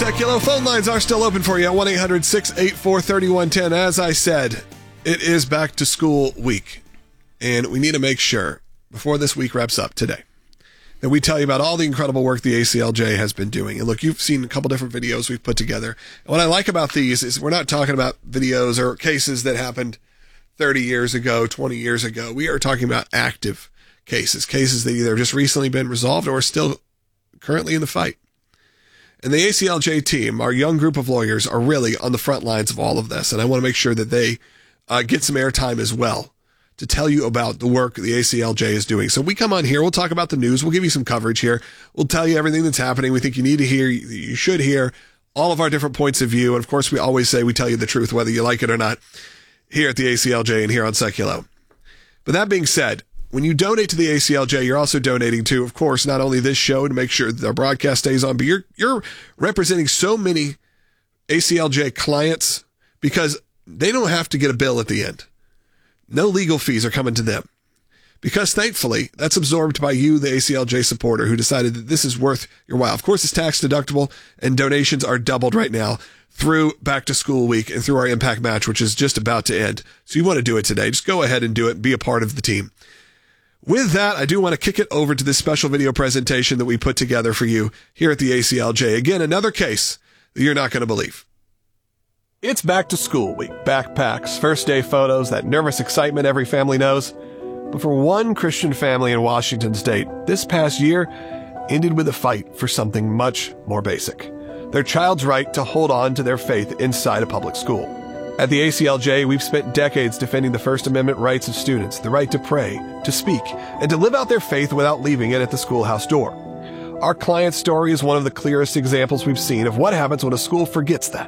Seculo. Phone lines are still open for you at 1-800-684-3110. As I said, it is back to school week, and we need to make sure, before this week wraps up today, that we tell you about all the incredible work the ACLJ has been doing. And look, you've seen a couple different videos we've put together. And what I like about these is we're not talking about videos or cases that happened 30 years ago, 20 years ago. We are talking about active cases that either have just recently been resolved or are still currently in the fight. And the ACLJ team, our young group of lawyers, are really on the front lines of all of this. And I want to make sure that they get some airtime as well to tell you about the work the ACLJ is doing. So we come on here, we'll talk about the news, we'll give you some coverage here, we'll tell you everything that's happening. We think you need to hear, you should hear all of our different points of view. And of course, we always say we tell you the truth, whether you like it or not, here at the ACLJ and here on Seculo. But that being said, when you donate to the ACLJ, you're also donating to, of course, not only this show to make sure that our broadcast stays on, but you're representing so many ACLJ clients because they don't have to get a bill at the end. No legal fees are coming to them because thankfully that's absorbed by you, the ACLJ supporter, who decided that this is worth your while. Of course, it's tax deductible and donations are doubled right now through back to school week and through our impact match, which is just about to end. So you want to do it today. Just go ahead and do it and be a part of the team. With that, I do want to kick it over to this special video presentation that we put together for you here at the ACLJ. Again, another case that you're not going to believe. It's back to school week. Backpacks, first day photos, that nervous excitement every family knows. But for one Christian family in Washington state, this past year ended with a fight for something much more basic: their child's right to hold on to their faith inside a public school. At the ACLJ, we've spent decades defending the First Amendment rights of students, the right to pray, to speak, and to live out their faith without leaving it at the schoolhouse door. Our client's story is one of the clearest examples we've seen of what happens when a school forgets that.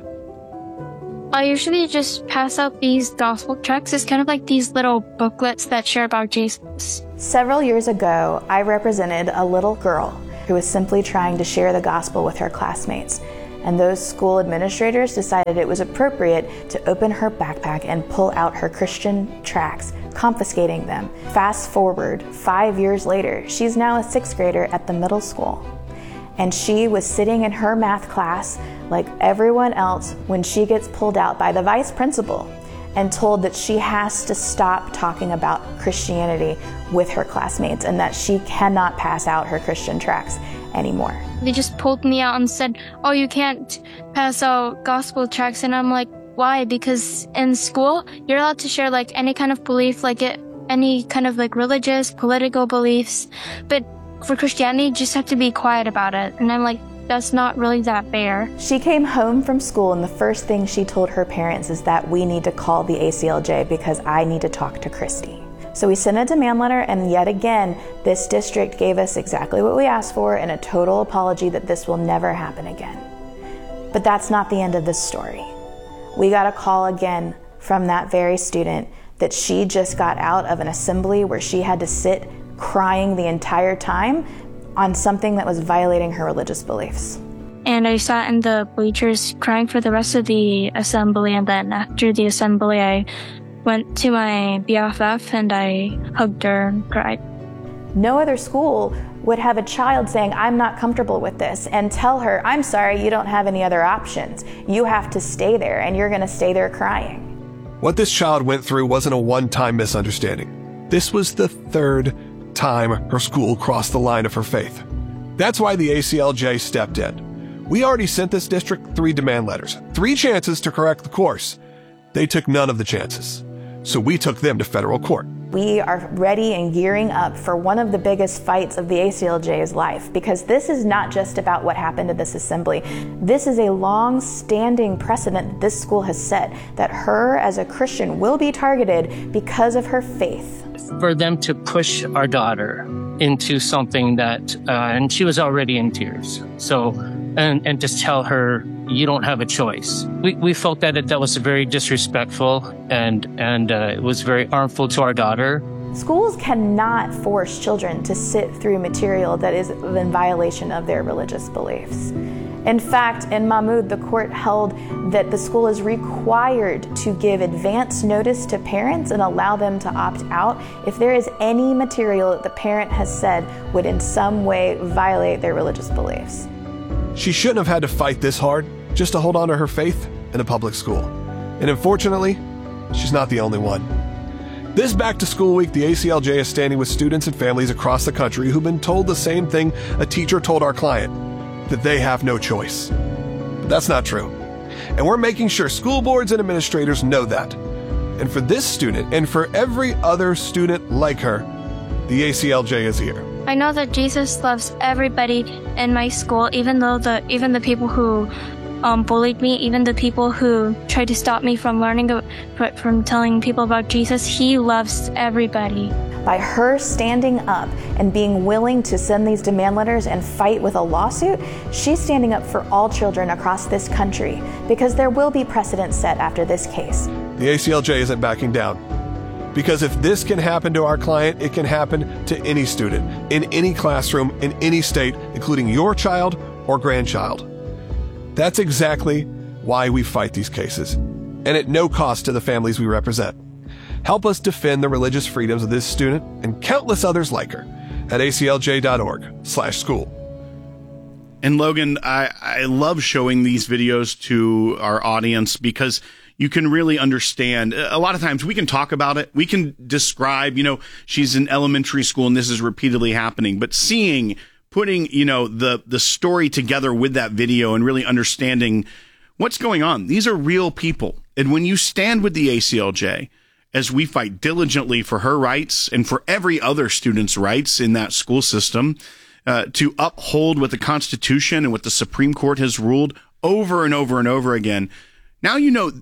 I usually just pass out these gospel tracts. It's kind of like these little booklets that share about Jesus. Several years ago, I represented a little girl who was simply trying to share the gospel with her classmates. And those school administrators decided it was appropriate to open her backpack and pull out her Christian tracts, confiscating them. Fast forward 5 years later, she's now a 6th grader at the middle school. And she was sitting in her math class like everyone else when she gets pulled out by the vice principal and told that she has to stop talking about Christianity with her classmates and that she cannot pass out her Christian tracts anymore. They just pulled me out and said, "Oh, you can't pass out gospel tracts." And I'm like, why? Because in school, you're allowed to share like any kind of belief, any kind of like religious, political beliefs. But for Christianity, you just have to be quiet about it. And I'm like, that's not really that fair. She came home from school and the first thing she told her parents is that we need to call the ACLJ because I need to talk to Christy. So we sent a demand letter, and yet again, this district gave us exactly what we asked for and a total apology that this will never happen again. But that's not the end of this story. We got a call again from that very student that she just got out of an assembly where she had to sit crying the entire time on something that was violating her religious beliefs. And I sat in the bleachers crying for the rest of the assembly, and then after the assembly, I went to my BFF and I hugged her and cried. No other school would have a child saying, "I'm not comfortable with this," and tell her, "I'm sorry, you don't have any other options. You have to stay there, and you're going to stay there crying." What this child went through wasn't a one-time misunderstanding. This was the third time her school crossed the line of her faith. That's why the ACLJ stepped in. We already sent this district 3 demand letters, 3 chances to correct the course. They took none of the chances. So we took them to federal court. We are ready and gearing up for one of the biggest fights of the ACLJ's life, because this is not just about what happened at this assembly. This is a long-standing precedent that this school has set, that her as a Christian will be targeted because of her faith. For them to push our daughter into something that, and she was already in tears. So, and just tell her, you don't have a choice. We felt that was very disrespectful and it was very harmful to our daughter. Schools cannot force children to sit through material that is in violation of their religious beliefs. In fact, in Mahmoud, the court held that the school is required to give advance notice to parents and allow them to opt out if there is any material that the parent has said would in some way violate their religious beliefs. She shouldn't have had to fight this hard just to hold on to her faith in a public school. And unfortunately, she's not the only one. This back to school week, the ACLJ is standing with students and families across the country who've been told the same thing a teacher told our client, that they have no choice. But that's not true. And we're making sure school boards and administrators know that. And for this student and for every other student like her, the ACLJ is here. I know that Jesus loves everybody in my school, even the people who bullied me, even the people who tried to stop me from from telling people about Jesus. He loves everybody. By her standing up and being willing to send these demand letters and fight with a lawsuit, she's standing up for all children across this country, because there will be precedent set after this case. The ACLJ isn't backing down. Because if this can happen to our client, it can happen to any student, in any classroom, in any state, including your child or grandchild. That's exactly why we fight these cases, and at no cost to the families we represent. Help us defend the religious freedoms of this student and countless others like her at aclj.org/school. And Logan, I love showing these videos to our audience because you can really understand. A lot of times we can talk about it. We can describe, she's in elementary school and this is repeatedly happening, but putting, the story together with that video and really understanding what's going on. These are real people. And when you stand with the ACLJ, as we fight diligently for her rights and for every other student's rights in that school system, to uphold what the Constitution and what the Supreme Court has ruled over and over and over again. Now,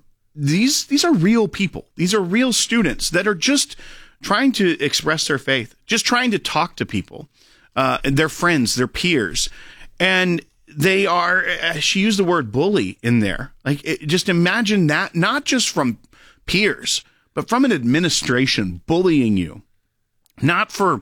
these are real people. These are real students that are just trying to express their faith, just trying to talk to people, their friends, their peers. And they are, she used the word bully in there. Just imagine that, not just from peers, but from an administration bullying you, not for,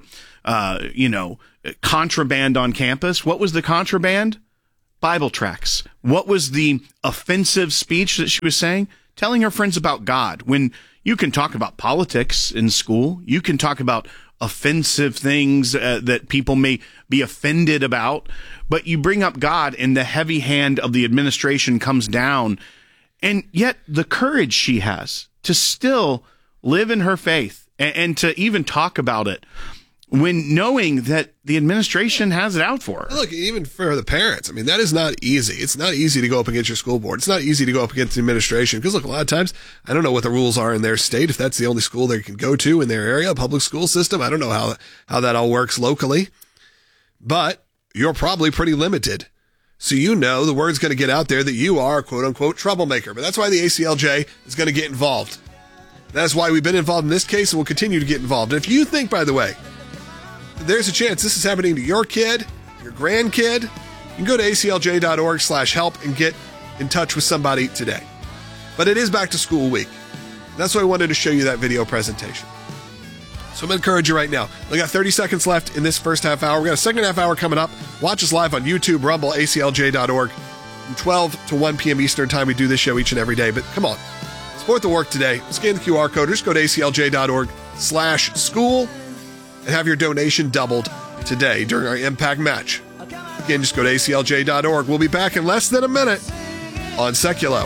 contraband on campus. What was the contraband? Bible tracts. What was the offensive speech that she was saying? Telling her friends about God. When you can talk about politics in school, you can talk about offensive things that people may be offended about, but you bring up God and the heavy hand of the administration comes down. And yet the courage she has to still live in her faith and to even talk about it when knowing that the administration has it out for her. Look, even for the parents, that is not easy. It's not easy to go up against your school board. It's not easy to go up against the administration because, look, a lot of times, I don't know what the rules are in their state, if that's the only school they can go to in their area, public school system. I don't know how that all works locally, but you're probably pretty limited. So the word's going to get out there that you are a quote-unquote troublemaker. But that's why the ACLJ is going to get involved. That's why we've been involved in this case and will continue to get involved. And if you think, by the way, there's a chance this is happening to your kid, your grandkid, you can go to aclj.org/help and get in touch with somebody today. But it is back to school week. That's why I wanted to show you that video presentation. So I'm going to encourage you right now. We got 30 seconds left in this first half hour. We got a second half hour coming up. Watch us live on YouTube, Rumble, aclj.org. From 12 to 1 p.m. Eastern time, we do this show each and every day. But come on, support the work today. Scan the QR code or just go to aclj.org/school and have your donation doubled today during our Impact Match. Again, just go to aclj.org. We'll be back in less than a minute on Seculo.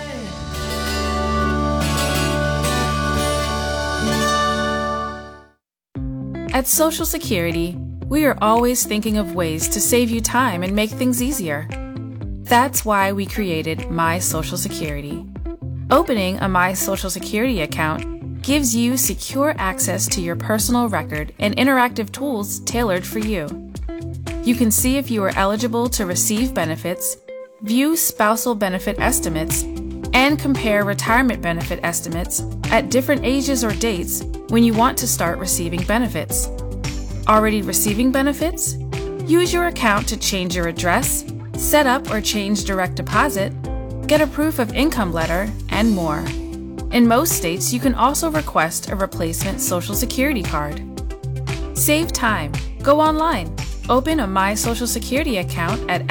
At Social Security, we are always thinking of ways to save you time and make things easier. That's why we created My Social Security. Opening a My Social Security account gives you secure access to your personal record and interactive tools tailored for you. You can see if you are eligible to receive benefits, view spousal benefit estimates, and compare retirement benefit estimates at different ages or dates when you want to start receiving benefits. Already receiving benefits? Use your account to change your address, set up or change direct deposit, get a proof of income letter, and more. In most states, you can also request a replacement Social Security card. Save time. Go online. Open a My Social Security account at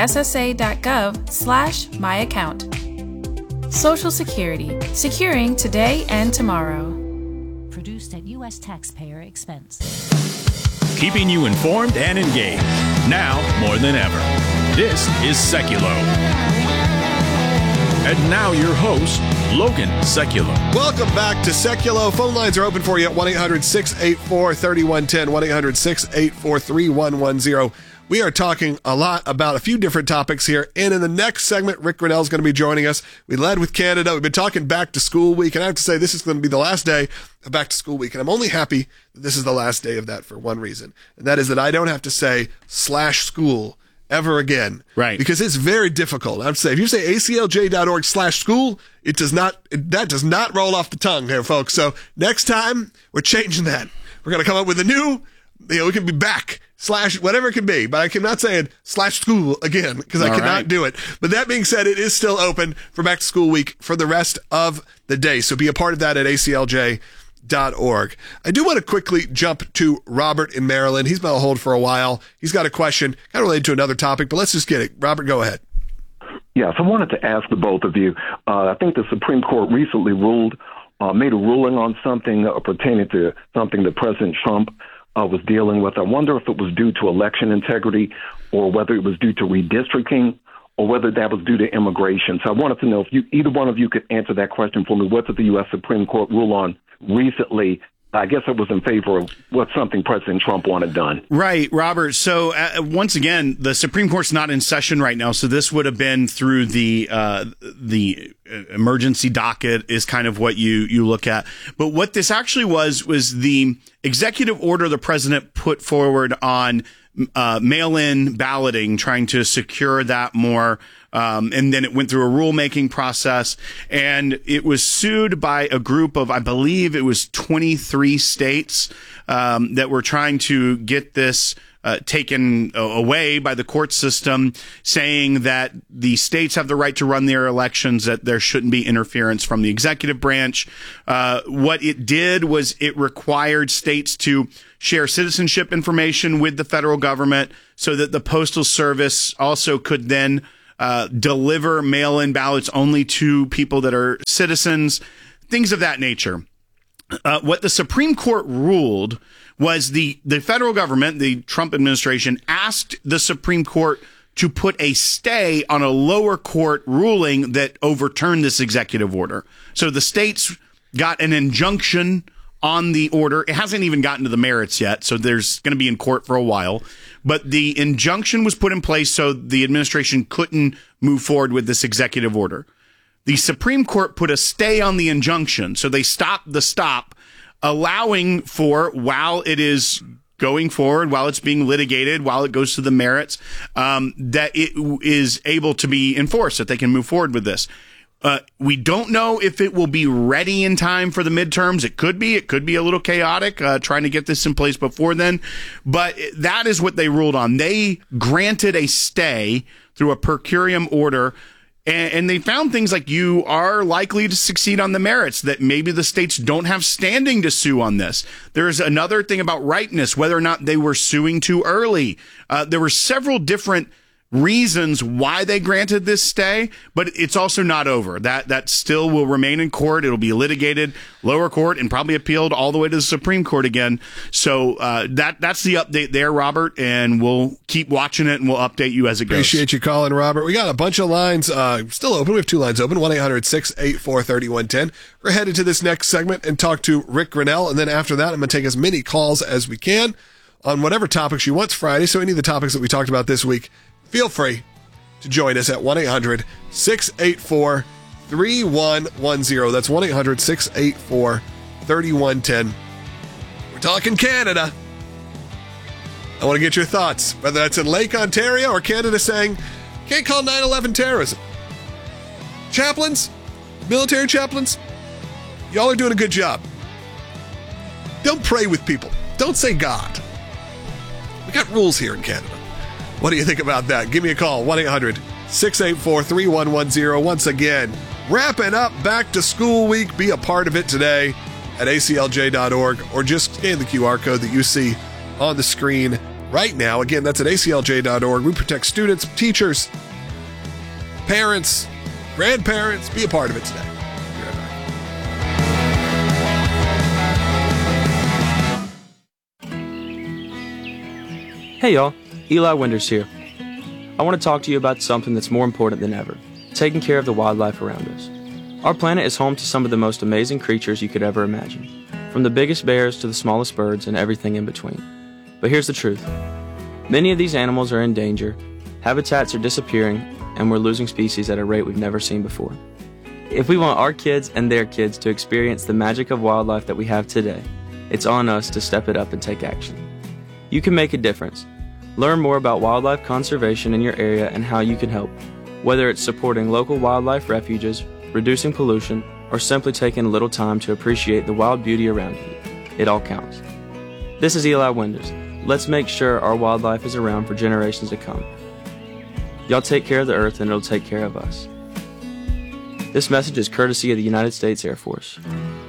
ssa.gov/myaccount. Social Security. Securing today and tomorrow. Produced at U.S. taxpayer expense. Keeping you informed and engaged, now more than ever. This is Seculo. And now your host, Logan Seculo. Welcome back to Seculo. Phone lines are open for you at 1-800-684-3110, 1-800-684-3110. We are talking a lot about a few different topics here, and in the next segment, Rick Grinnell is going to be joining us. We led with Canada. We've been talking back to school week, and I have to say this is going to be the last day of back to school week, and I'm only happy that this is the last day of that for one reason, and that is that I don't have to say /school ever again. Right. Because it's very difficult. I have to say, if you say aclj.org/school, that does not roll off the tongue here, folks. So next time, we're changing that. We're going to come up with a new, we can be back. /whatever it can be, but I cannot say it /school again because I cannot do it. But that being said, it is still open for back to school week for the rest of the day. So be a part of that at aclj.org. I do want to quickly jump to Robert in Maryland. He's been on hold for a while. He's got a question kind of related to another topic, but let's just get it. Robert, go ahead. Yes, I wanted to ask the both of you. I think the Supreme Court recently made a ruling on something pertaining to something that President Trump was dealing with. I wonder if it was due to election integrity or whether it was due to redistricting or whether that was due to immigration. So I wanted to know if either one of you could answer that question for me. What did the U.S. Supreme Court rule on recently? I guess it was in favor of something President Trump wanted done. Right, Robert. So once again, the Supreme Court's not in session right now, so this would have been through the emergency docket is kind of what you look at. But what this actually was the executive order the president put forward on mail-in balloting, trying to secure that more. And then it went through a rulemaking process, and it was sued by a group of, I believe it was 23 states that were trying to get this taken away by the court system, saying that the states have the right to run their elections, that there shouldn't be interference from the executive branch. What it did was it required states to share citizenship information with the federal government so that the Postal Service also could then deliver mail-in ballots only to people that are citizens, things of that nature. What the Supreme Court ruled was the federal government, the Trump administration, asked the Supreme Court to put a stay on a lower court ruling that overturned this executive order. So the states got an injunction on the order. It hasn't even gotten to the merits yet, so there's going to be in court for a while. But the injunction was put in place so the administration couldn't move forward with this executive order. The Supreme Court put a stay on the injunction, so they stopped the stop, allowing for, while it is going forward, while it's being litigated, while it goes to the merits, that it is able to be enforced, that they can move forward with this. We don't know if it will be ready in time for the midterms. It could be a little chaotic, trying to get this in place before then. But that is what they ruled on. They granted a stay through a per curiam order, and they found things like you are likely to succeed on the merits, that maybe the states don't have standing to sue on this. There's another thing about ripeness, whether or not they were suing too early. There were several different reasons why they granted this stay, but it's also not over. That still will remain in court. It'll be litigated, lower court, and probably appealed all the way to the Supreme Court again. So that's the update there, Robert, and we'll keep watching it and we'll update you as it goes. Appreciate you calling, Robert. We got a bunch of lines still open. We have 2 lines open, 1-800-684-3110. We're headed to this next segment and talk to Rick Grinnell, and then after that, I'm going to take as many calls as we can on whatever topics you want. It's Friday, so any of the topics that we talked about this week, feel free to join us at 1-800-684-3110. That's 1-800-684-3110. We're talking Canada. I want to get your thoughts, whether that's in Lake Ontario or Canada saying, can't call 9/11 terrorism. Chaplains, military chaplains, y'all are doing a good job. Don't pray with people. Don't say God. We got rules here in Canada. What do you think about that? Give me a call, 1-800-684-3110. Once again, wrapping up back to school week. Be a part of it today at aclj.org, or just scan the QR code that you see on the screen right now. Again, that's at aclj.org. We protect students, teachers, parents, grandparents. Be a part of it today. Be right back. Hey y'all, Eli Winters here. I want to talk to you about something that's more important than ever: taking care of the wildlife around us. Our planet is home to some of the most amazing creatures you could ever imagine, from the biggest bears to the smallest birds and everything in between. But here's the truth. Many of these animals are in danger, habitats are disappearing, and we're losing species at a rate we've never seen before. If we want our kids and their kids to experience the magic of wildlife that we have today, it's on us to step it up and take action. You can make a difference. Learn more about wildlife conservation in your area and how you can help, whether it's supporting local wildlife refuges, reducing pollution, or simply taking a little time to appreciate the wild beauty around you. It all counts. This is Eli Winders. Let's make sure our wildlife is around for generations to come. Y'all take care of the earth and it'll take care of us. This message is courtesy of the United States Air Force.